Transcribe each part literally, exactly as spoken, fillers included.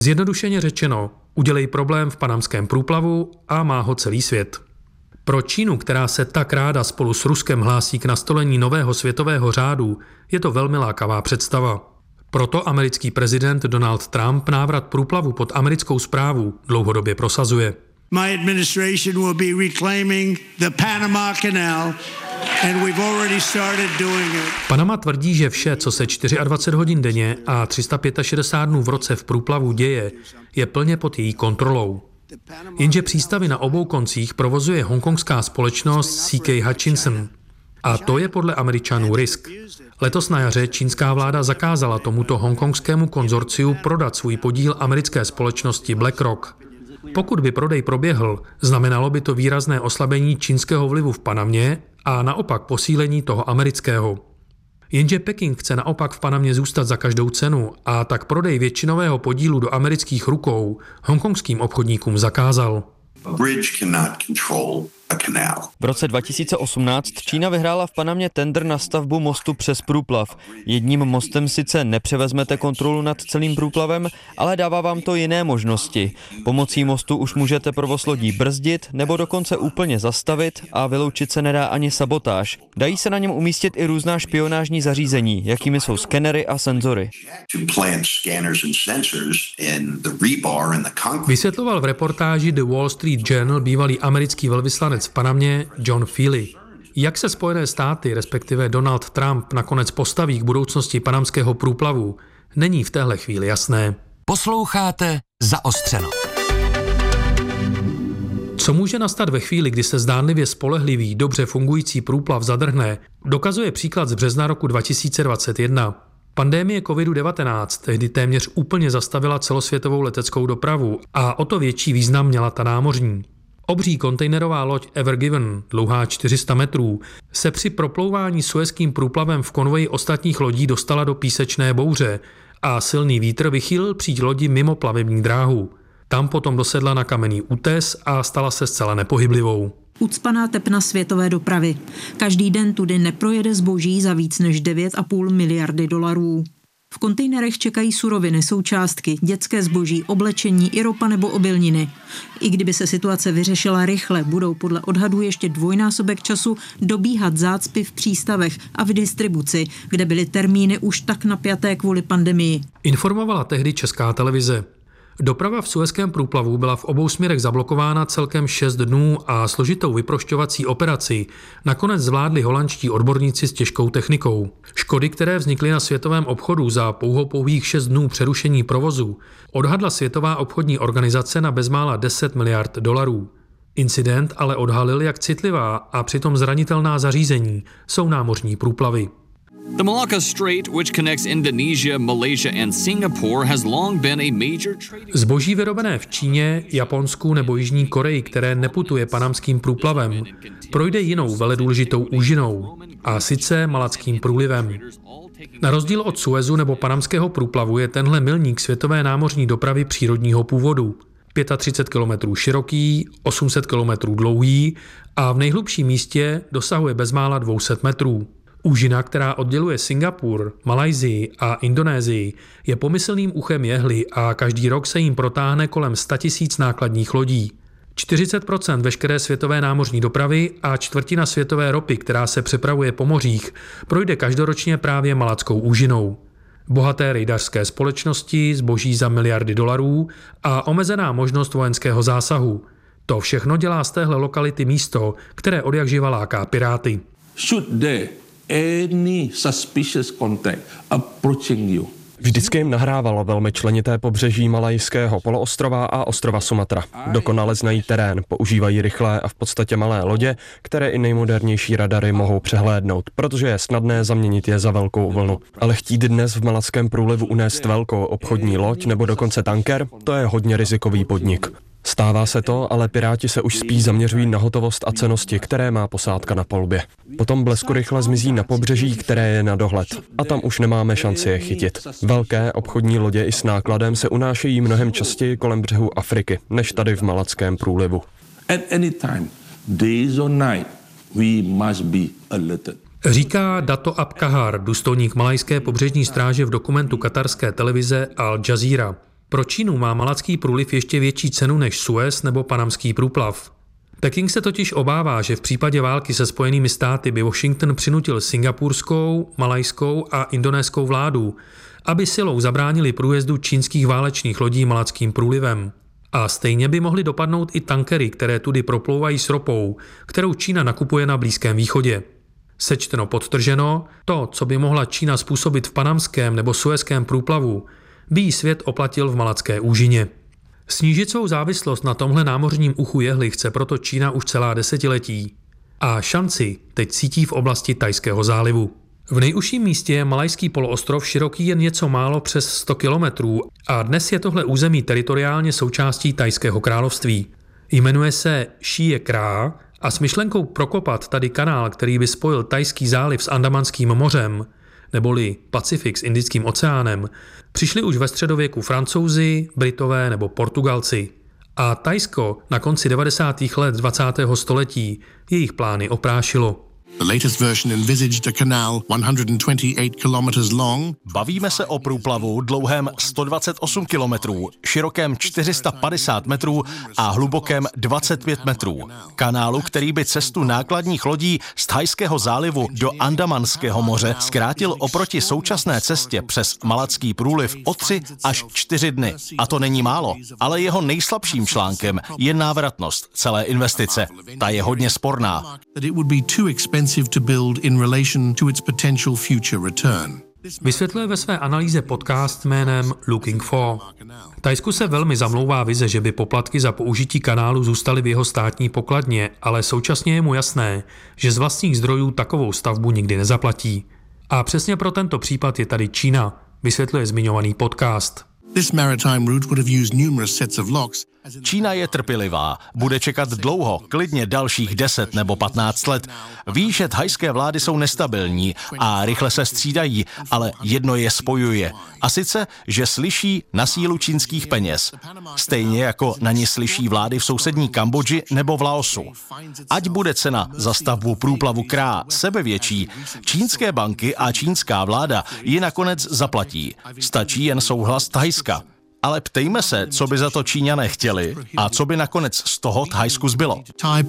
Zjednodušeně řečeno, udělej problém v panamském průplavu a má ho celý svět. Pro Čínu, která se tak ráda spolu s Ruskem hlásí k nastolení nového světového řádu, je to velmi lákavá představa. Proto americký prezident Donald Trump návrat průplavu pod americkou správu dlouhodobě prosazuje. My administration will be reclaiming the Panama Canal and we've already started doing it. Panama tvrdí, že vše, co se dvacet čtyři hodin denně a tři sta šedesát pět dnů v roce v průplavu děje, je plně pod její kontrolou. Jenže přístavy na obou koncích provozuje hongkongská společnost C K Hutchison. A to je podle Američanů risk. Letos na jaře čínská vláda zakázala tomuto hongkongskému konzorciu prodat svůj podíl americké společnosti BlackRock. Pokud by prodej proběhl, znamenalo by to výrazné oslabení čínského vlivu v Panamě a naopak posílení toho amerického. Jenže Peking chce naopak v Panamě zůstat za každou cenu a tak prodej většinového podílu do amerických rukou hongkongským obchodníkům zakázal. V roce dva tisíce osmnáct Čína vyhrála v Panamě tendr na stavbu mostu přes průplav. Jedním mostem sice nepřevezmete kontrolu nad celým průplavem, ale dává vám to jiné možnosti. Pomocí mostu už můžete provoz lodí brzdit nebo dokonce úplně zastavit a vyloučit se nedá ani sabotáž. Dají se na něm umístit i různá špionážní zařízení, jakými jsou skenery a senzory. Vysvětloval v reportáži The Wall Street Journal bývalý americký velvyslanec v Panamě John Feely. Jak se Spojené státy, respektive Donald Trump, nakonec postaví k budoucnosti panamského průplavu, není v téhle chvíli jasné. Posloucháte Zaostřeno. Co může nastat ve chvíli, kdy se zdánlivě spolehlivý, dobře fungující průplav zadrhne, dokazuje příklad z března roku dva tisíce dvacet jedna. Pandemie kovidu devatenáct tehdy téměř úplně zastavila celosvětovou leteckou dopravu a o to větší význam měla ta námořní. Obří kontejnerová loď Ever Given, dlouhá čtyři sta metrů, se při proplouvání Suezským průplavem v konvoji ostatních lodí dostala do písečné bouře a silný vítr vychýlil příď lodi mimo plavební dráhu. Tam potom dosedla na kamenný útes a stala se zcela nepohyblivou. Ucpaná tepna světové dopravy. Každý den tudy neprojede zboží za víc než devět a půl miliardy dolarů. V kontejnerech čekají suroviny, součástky, dětské zboží, oblečení, i ropa nebo obilniny. I kdyby se situace vyřešila rychle, budou podle odhadů ještě dvojnásobek času dobíhat zácpy v přístavech a v distribuci, kde byly termíny už tak napjaté kvůli pandemii. Informovala tehdy Česká televize. Doprava v Suezském průplavu byla v obou směrech zablokována celkem šest dnů a složitou vyprošťovací operaci nakonec zvládli holandští odborníci s těžkou technikou. Škody, které vznikly na světovém obchodu za pouhou pouhých šest dnů přerušení provozu, odhadla Světová obchodní organizace na bezmála deset miliard dolarů. Incident ale odhalil, jak citlivá a přitom zranitelná zařízení jsou námořní průplavy. The Malacca Strait, which connects Indonesia, Malaysia and Singapore, has long been a major trading... Zboží vyrobené v Číně, Japonsku nebo Jižní Koreji, které neputuje panamským průplavem, projde jinou veledůležitou úžinou, a sice Malackým průlivem. Na rozdíl od Suezu nebo panamského průplavu je tenhle milník světové námořní dopravy přírodního původu. třicet pět kilometrů široký, osm set kilometrů dlouhý a v nejhlubším místě dosahuje bezmála dvě stě metrů. Úžina, která odděluje Singapur, Malajsii a Indonésii, je pomyslným uchem jehly a každý rok se jim protáhne kolem sto tisíc nákladních lodí. čtyřicet procent veškeré světové námořní dopravy a čtvrtina světové ropy, která se přepravuje po mořích, projde každoročně právě Malackou úžinou. Bohaté rejdařské společnosti, zboží za miliardy dolarů a omezená možnost vojenského zásahu. To všechno dělá z téhle lokality místo, které odjakživa láká piráty. Should there any suspicious contact approaching you? Vždycky jim nahrávalo velmi členité pobřeží Malajského poloostrova a ostrova Sumatra. Dokonale znají terén, používají rychlé a v podstatě malé lodě, které i nejmodernější radary mohou přehlédnout, protože je snadné zaměnit je za velkou vlnu. Ale chtít dnes v Malackém průlivu unést velkou obchodní loď nebo dokonce tanker, to je hodně rizikový podnik. Stává se to, ale piráti se už spíš zaměřují na hotovost a cennosti, které má posádka na palubě. Potom blesku rychle zmizí na pobřeží, které je na dohled. A tam už nemáme šanci je chytit. Velké obchodní lodě i s nákladem se unášejí mnohem častěji kolem břehu Afriky, než tady v Malackém průlivu. At any time, days or night, we must be alerted. Říká Dato Abkahar, důstojník malajské pobřežní stráže v dokumentu katarské televize Al Jazeera. Pro Čínu má Malacký průliv ještě větší cenu než Suez nebo Panamský průplav. Peking se totiž obává, že v případě války se Spojenými státy by Washington přinutil singapurskou, malajskou a indonéskou vládu, aby silou zabránili průjezdu čínských válečných lodí Malackým průlivem. A stejně by mohly dopadnout i tankery, které tudy proplouvají s ropou, kterou Čína nakupuje na Blízkém východě. Sečteno podtrženo, to, co by mohla Čína způsobit v panamském nebo suezském průplavu, by jí svět oplatil v Malacké úžině. Snížit svou závislost na tomhle námořním uchu jehly chce proto Čína už celá desetiletí. A šanci teď cítí v oblasti Thajského zálivu. V nejužším místě je Malajský poloostrov široký jen něco málo přes sto kilometrů a dnes je tohle území teritoriálně součástí Thajského království. Jmenuje se Šíje Krá a s myšlenkou prokopat tady kanál, který by spojil Thajský záliv s Andamanským mořem, neboli Pacifik s Indickým oceánem, přišli už ve středověku Francouzi, Britové nebo Portugalci. A Thajsko na konci devadesátých let dvacátého století jejich plány oprášilo. The latest version envisaged a canal one hundred twenty-eight kilometers long. Bavíme se o průplavu dlouhém sto dvacet osm kilometrů, širokém čtyři sta padesát metrů a hlubokém dvacet pět metrů. Kanálu, který by cestu nákladních lodí z Thajského zálivu do Andamanského moře zkrátil oproti současné cestě přes Malacký průliv o tři až čtyři dny. A to není málo, ale jeho nejslabším článkem je návratnost celé investice. Ta je hodně sporná. To build in relation to its potential future return. Vysvětluje ve své analýze podcast jménem Looking for. Thajsku se velmi zamlouvá vize, že by poplatky za použití kanálu zůstaly v jeho státní pokladně, ale současně je mu jasné, že z vlastních zdrojů takovou stavbu nikdy nezaplatí. A přesně pro tento případ je tady Čína, vysvětluje zmiňovaný podcast. This maritime route would have used numerous sets of locks. Čína je trpělivá, bude čekat dlouho, klidně dalších deset nebo patnáct let. Ví, že thajské vlády jsou nestabilní a rychle se střídají, ale jedno je spojuje. A sice, že slyší na sílu čínských peněz. Stejně jako na ně slyší vlády v sousední Kambodži nebo v Laosu. Ať bude cena za stavbu průplavu Krá sebevětší, čínské banky a čínská vláda ji nakonec zaplatí. Stačí jen souhlas Thajska. Ale ptejme se, co by za to Číňané chtěli a co by nakonec z toho Thajsku zbylo.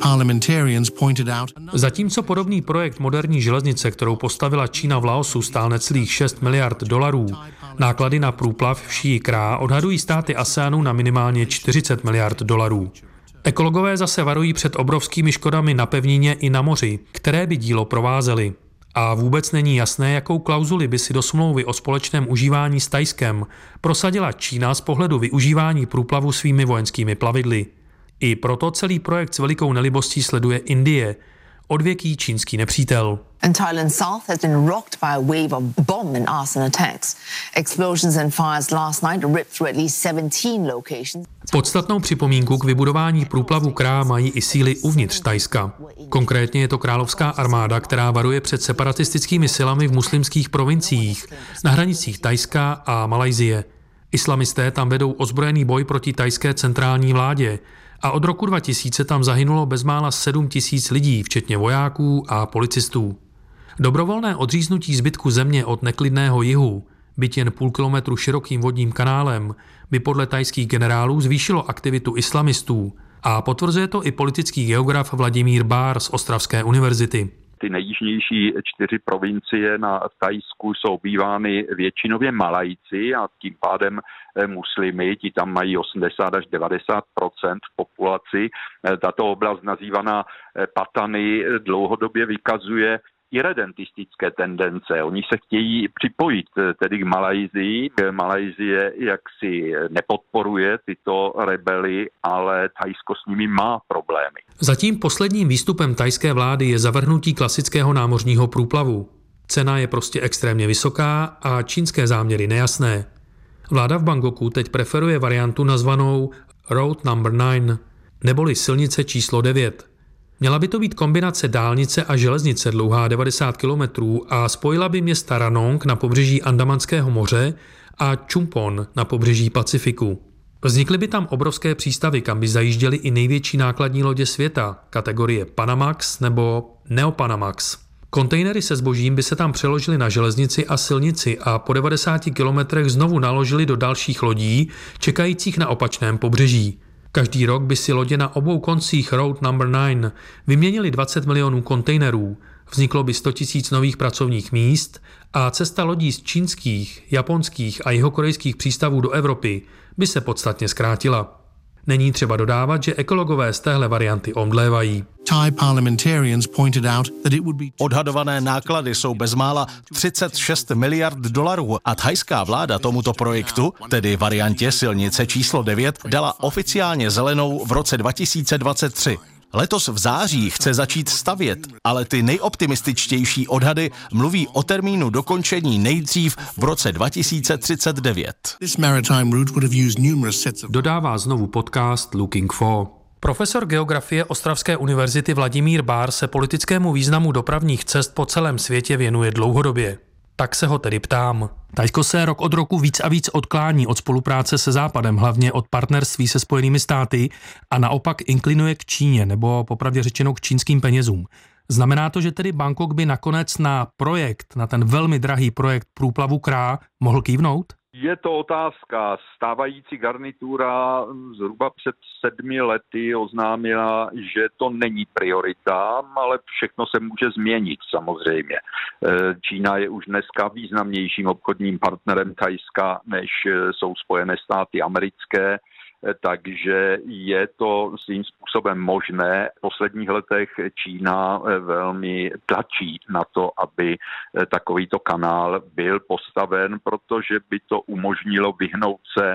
Zatímco podobný projekt moderní železnice, kterou postavila Čína v Laosu, stál necelých šest miliard dolarů, náklady na průplav v Šíji Krá odhadují státy ASEANu na minimálně čtyřicet miliard dolarů. Ekologové zase varují před obrovskými škodami na pevnině i na moři, které by dílo provázely. A vůbec není jasné, jakou klauzuli by si do smlouvy o společném užívání s Thajskem prosadila Čína z pohledu využívání průplavu svými vojenskými plavidly. I proto celý projekt s velikou nelibostí sleduje Indie, odvěký čínský nepřítel. And Thailand's south has been rocked by a wave of bomb and arson attacks. Explosions and fires last night ripped through at least seventeen locations. Podstatnou připomínku k vybudování průplavu Krá mají i síly uvnitř Thajska. Konkrétně je to královská armáda, která varuje před separatistickými silami v muslimských provinciích na hranicích Thajska a Malajsie. Islamisté tam vedou ozbrojený boj proti thajské centrální vládě a od roku dva tisíce tam zahynulo bezmála sedm tisíc lidí, včetně vojáků a policistů. Dobrovolné odříznutí zbytku země od neklidného jihu, byť jen půl kilometru širokým vodním kanálem, by podle thajských generálů zvýšilo aktivitu islamistů a potvrzuje to i politický geograf Vladimír Bár z Ostravské univerzity. Ty nejjižnější čtyři provincie na Thajsku jsou bývány většinově Malajci a tím pádem muslimy, ti tam mají osmdesát až devadesát procent v populaci. Tato oblast nazývaná Patany dlouhodobě vykazuje irredentistické tendence. Oni se chtějí připojit tedy k Malajsii. Malajsie jaksi nepodporuje tyto rebely, ale Thajsko s nimi má problémy. Zatím posledním výstupem thajské vlády je zavrhnutí klasického námořního průplavu. Cena je prostě extrémně vysoká a čínské záměry nejasné. Vláda v Bangkoku teď preferuje variantu nazvanou Road number nine, neboli silnice číslo devět. Měla by to být kombinace dálnice a železnice dlouhá devadesát kilometrů a spojila by města Ranong na pobřeží Andamanského moře a Chumpon na pobřeží Pacifiku. Vznikly by tam obrovské přístavy, kam by zajížděly i největší nákladní lodě světa, kategorie Panamax nebo Neopanamax. Kontejnery se zbožím by se tam přeložily na železnici a silnici a po devadesáti kilometrech znovu naložily do dalších lodí, čekajících na opačném pobřeží. Každý rok by si lodě na obou koncích Road number nine vyměnili dvacet milionů kontejnerů, vzniklo by sto tisíc nových pracovních míst a cesta lodí z čínských, japonských a jihokorejských přístavů do Evropy by se podstatně zkrátila. Není třeba dodávat, že ekologové z téhle varianty omdlévají. Odhadované náklady jsou bezmála třicet šest miliard dolarů a thajská vláda tomuto projektu, tedy variantě silnice číslo devět, dala oficiálně zelenou v roce dva tisíce dvacet tři. Letos v září chce začít stavět, ale ty nejoptimističtější odhady mluví o termínu dokončení nejdřív v roce dva tisíce třicet devět. Dodává znovu podcast Looking for. Profesor geografie Ostravské univerzity Vladimír Bár se politickému významu dopravních cest po celém světě věnuje dlouhodobě. Tak se ho tedy ptám. Thajsko se rok od roku víc a víc odklání od spolupráce se Západem, hlavně od partnerství se Spojenými státy a naopak inklinuje k Číně, nebo popravdě řečeno k čínským penězům. Znamená to, že tedy Bangkok by nakonec na projekt, na ten velmi drahý projekt průplavu Krá mohl kývnout? Je to otázka. Stávající garnitura zhruba před sedmi lety oznámila, že to není priorita, ale všechno se může změnit samozřejmě. Čína je už dneska významnějším obchodním partnerem Thajska, než jsou Spojené státy americké. Takže je to svým způsobem možné. V posledních letech Čína velmi tlačí na to, aby takovýto kanál byl postaven, protože by to umožnilo vyhnout se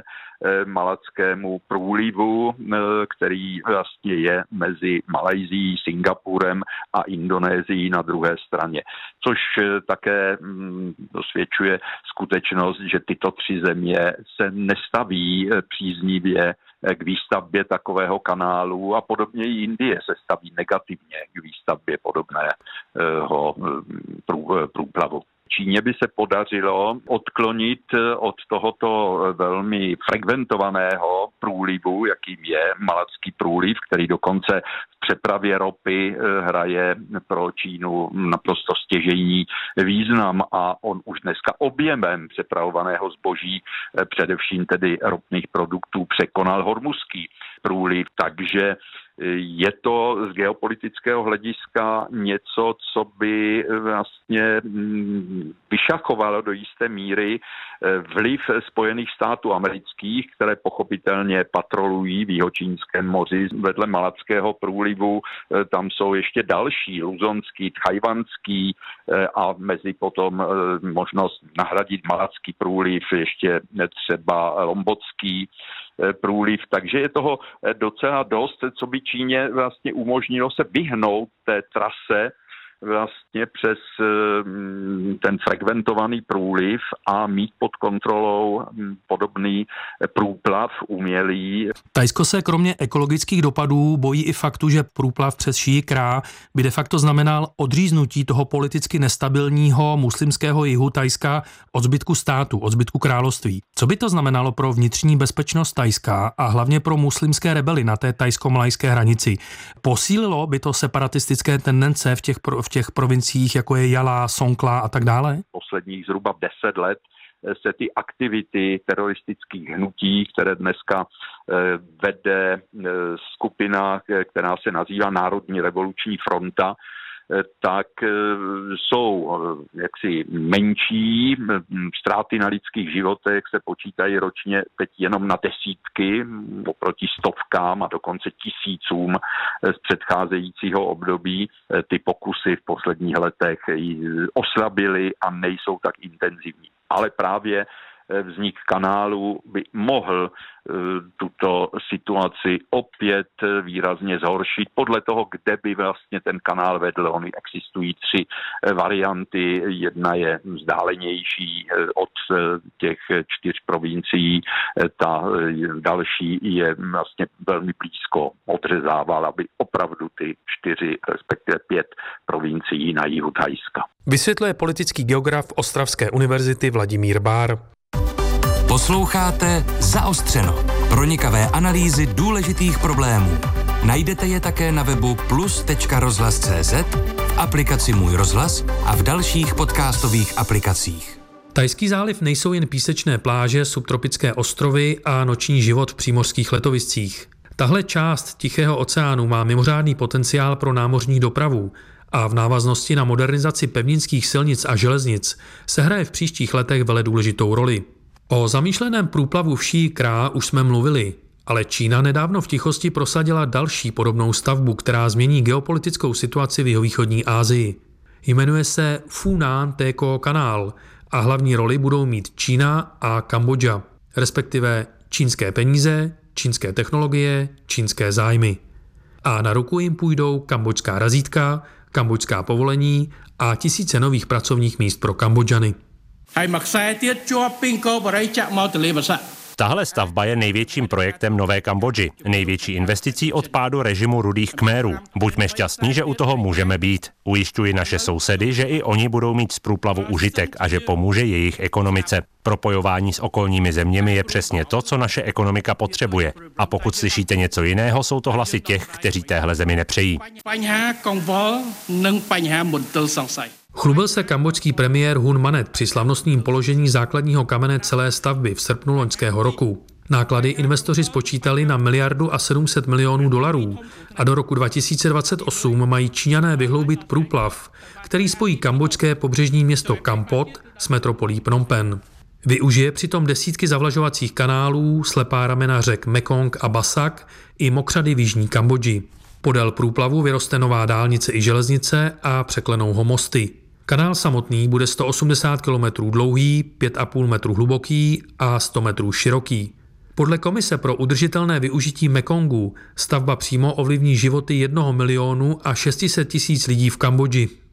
malackému průlivu, který vlastně je mezi Malajsií, Singapurem a Indonésií na druhé straně. Což také dosvědčuje skutečnost, že tyto tři země se nestaví příznivě k výstavbě takového kanálu a podobně i Indie se staví negativně k výstavbě podobného průplavu. Číně by se podařilo odklonit od tohoto velmi frekventovaného průlivu, jakým je Malacký průliv, který dokonce v přepravě ropy hraje pro Čínu naprosto stěžejní význam a on už dneska objemem přepravovaného zboží, především tedy ropných produktů, překonal Hormuzský průliv, takže je to z geopolitického hlediska něco, co by vlastně vyšachovalo do jisté míry vliv Spojených států amerických, které pochopitelně patrolují v Jihočínském moři vedle Malackého průlivu. Tam jsou ještě další, luzonský, tchajvanský a mezi potom možnost nahradit Malacký průliv ještě třeba lombokský průliv, takže je toho docela dost, co by Číně vlastně umožnilo se vyhnout té trase vlastně přes ten frekventovaný průliv a mít pod kontrolou podobný průplav umělý. Thajsko se kromě ekologických dopadů bojí i faktu, že průplav přes Šíji Krá by de facto znamenal odříznutí toho politicky nestabilního muslimského jihu Thajska od zbytku státu, od zbytku království. Co by to znamenalo pro vnitřní bezpečnost Thajska a hlavně pro muslimské rebely na té thajsko-malajské hranici? Posílilo by to separatistické tendence v těch pro v těch provinciích, jako je Jala, Songkhla a tak dále? Posledních zhruba deset let se ty aktivity teroristických hnutí, které dneska vede skupina, která se nazývá Národní revoluční fronta, tak jsou jaksi menší, ztráty na lidských životech se počítají ročně teď jenom na desítky oproti stovkám a dokonce tisícům z předcházejícího období. Ty pokusy v posledních letech oslabily a nejsou tak intenzivní. Ale právě vznik kanálu by mohl tuto situaci opět výrazně zhoršit. Podle toho, kde by vlastně ten kanál vedl, ony existují tři varianty. Jedna je vzdálenější od těch čtyř provincií, ta další je vlastně velmi blízko, odřezával, aby opravdu ty čtyři, respektive pět provincií na jihu Thajska. Vysvětluje politický geograf Ostravské univerzity Vladimír Bár. Posloucháte Zaostřeno. Pronikavé analýzy důležitých problémů. Najdete je také na webu plus tečka rozhlas tečka cé zet, v aplikaci Můj rozhlas a v dalších podcastových aplikacích. Thajský záliv nejsou jen písečné pláže, subtropické ostrovy a noční život v přímořských letoviscích. Tahle část Tichého oceánu má mimořádný potenciál pro námořní dopravu a v návaznosti na modernizaci pevninských silnic a železnic se hraje v příštích letech veledůležitou roli. O zamýšleném průplavu vší Krá už jsme mluvili, ale Čína nedávno v tichosti prosadila další podobnou stavbu, která změní geopolitickou situaci v jihovýchodní Asii. Jmenuje se Funan Téko kanál a hlavní roli budou mít Čína a Kambodža, respektive čínské peníze, čínské technologie, čínské zájmy. A na ruku jim půjdou kambodžská razítka, kambodžská povolení a tisíce nových pracovních míst pro Kambodžany. Tahle stavba je největším projektem Nové Kambodži, největší investicí od pádu režimu Rudých Khmerů. Buďme šťastní, že u toho můžeme být. Ujišťuji naše sousedy, že i oni budou mít z průplavu užitek a že pomůže jejich ekonomice. Propojování s okolními zeměmi je přesně to, co naše ekonomika potřebuje. A pokud slyšíte něco jiného, jsou to hlasy těch, kteří téhle zemi nepřejí. Chlubil se kambodžský premiér Hun Manet při slavnostním položení základního kamene celé stavby v srpnu loňského roku. Náklady investoři spočítali na miliardu a sedm set milionů dolarů a do roku dva tisíce dvacet osm mají Číňané vyhloubit průplav, který spojí kambodžské pobřežní město Kampot s metropolí Phnom Penh. Využije přitom desítky zavlažovacích kanálů, slepá ramena řek Mekong a Basak i mokřady v jižní Kambodži. Podél průplavu vyroste nová dálnice i železnice a překlenou ho mosty. Kanál samotný bude sto osmdesát kilometrů dlouhý, pět a půl metru hluboký a sto metrů široký. Podle Komise pro udržitelné využití Mekongu stavba přímo ovlivní životy jednoho milionu a šest set tisíc lidí v Kambodži.